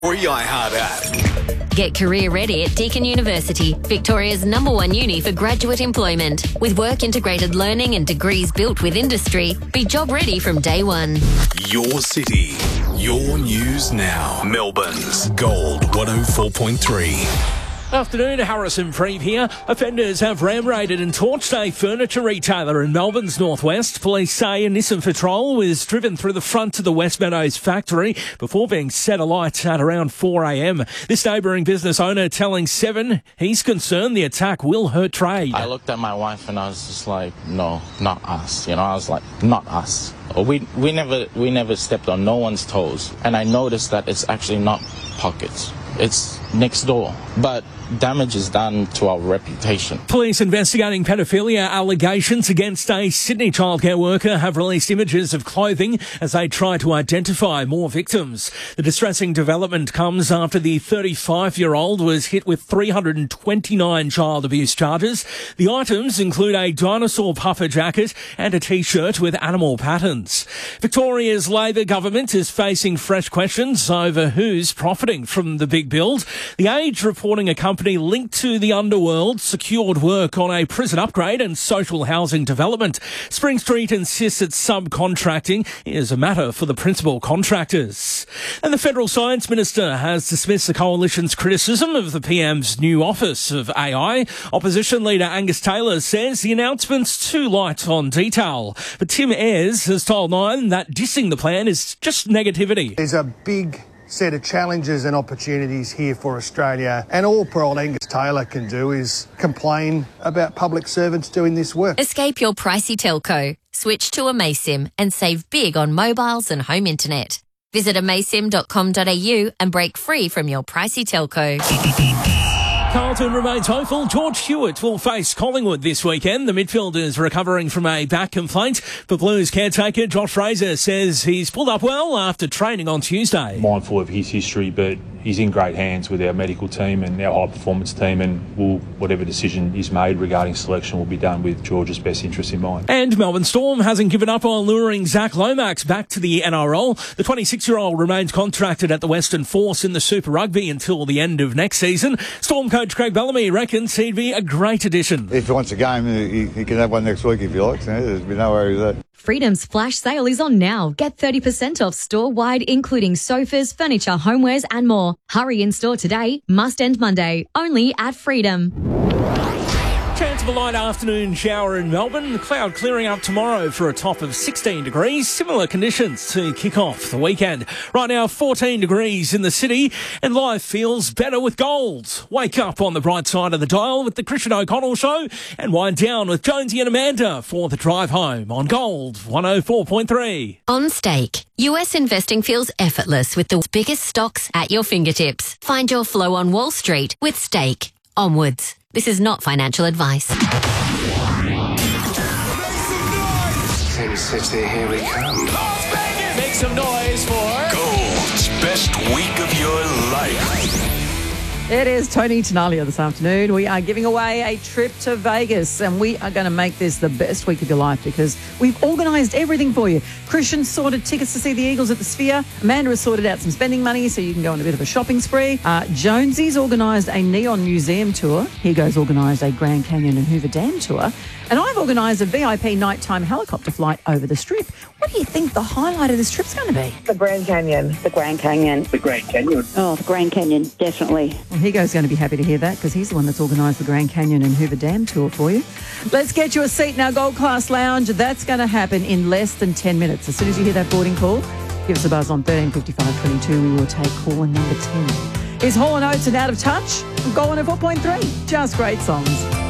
Free iHeart app. Get career ready at Deakin University, Victoria's #1 uni for graduate employment. With work integrated learning and degrees built with industry, be job ready from day one. Your city, your news now. Melbourne's Gold 104.3. Afternoon, Harrison Freeve here. Offenders have ram-raided and torched a furniture retailer in Melbourne's northwest. Police say a Nissan Patrol was driven through the front of the West Meadows factory before being set alight at around 4 a.m. This neighbouring business owner telling Seven he's concerned the attack will hurt trade. I looked at my wife and I was just like, no, not us. I was like, not us. We never stepped on no one's toes. And I noticed that it's actually not pockets. It's next door. But damage is done to our reputation. Police investigating pedophilia allegations against a Sydney childcare worker have released images of clothing as they try to identify more victims. The distressing development comes after the 35-year-old was hit with 329 child abuse charges. The items include a dinosaur puffer jacket and a T-shirt with animal patterns. Victoria's Labor government is facing fresh questions over who's profiting from the big build. The Age reporting a company linked to the underworld secured work on a prison upgrade and social housing development. Spring Street insists that subcontracting is a matter for the principal contractors. And the Federal Science Minister has dismissed the Coalition's criticism of the PM's new Office of AI. Opposition leader Angus Taylor says the announcement's too light on detail. But Tim Ayres has told Nine that dissing the plan is just negativity. There's a big set of challenges and opportunities here for Australia, and all poor old Angus Taylor can do is complain about public servants doing this work. Escape your pricey telco. Switch to Amaysim and save big on mobiles and home internet. Visit amaysim.com.au and break free from your pricey telco. Carlton remains hopeful. George Hewitt will face Collingwood this weekend. The midfielder is recovering from a back complaint, but Blues caretaker Josh Fraser says he's pulled up well after training on Tuesday. Mindful of his history, but he's in great hands with our medical team and our high-performance team, and whatever decision is made regarding selection will be done with George's best interest in mind. And Melbourne Storm hasn't given up on luring Zach Lomax back to the NRL. The 26-year-old remains contracted at the Western Force in the Super Rugby until the end of next season. Storm coach Craig Bellamy reckons he'd be a great addition. If he wants a game, he can have one next week if he likes. There's no worry with that. Freedom's flash sale is on now. Get 30% off store-wide, including sofas, furniture, homewares and more. Hurry in store today. Must end Monday. Only at Freedom. Chance of a light afternoon shower in Melbourne. Cloud clearing up tomorrow for a top of 16 degrees. Similar conditions to kick off the weekend. Right now, 14 degrees in the city, and life feels better with gold. Wake up on the bright side of the dial with the Christian O'Connell Show, and wind down with Jonesy and Amanda for the drive home on Gold 104.3. On Stake, US investing feels effortless with the biggest stocks at your fingertips. Find your flow on Wall Street with Stake. Onwards. This is not financial advice. Sin City, here we come. Make some noise for Gold's best week of your life. It is Tony Tenalia this afternoon. We are giving away a trip to Vegas, and we are going to make this the best week of your life because we've organised everything for you. Christian sorted tickets to see the Eagles at the Sphere. Amanda has sorted out some spending money so you can go on a bit of a shopping spree. Jonesy's organised a Neon Museum tour. Hugo's organised a Grand Canyon and Hoover Dam tour. And I've organised a VIP nighttime helicopter flight over the Strip. What do you think the highlight of this trip's going to be? The Grand Canyon. The Grand Canyon. The Grand Canyon. Oh, the Grand Canyon, definitely. Well, Hugo's going to be happy to hear that because he's the one that's organised the Grand Canyon and Hoover Dam tour for you. Let's get you a seat in our Gold Class Lounge. That's going to happen in less than 10 minutes. As soon as you hear that boarding call, give us a buzz on 135522. We will take caller number 10. Is Hall & Oates and Out of Touch? Gold 104.3. Just great songs.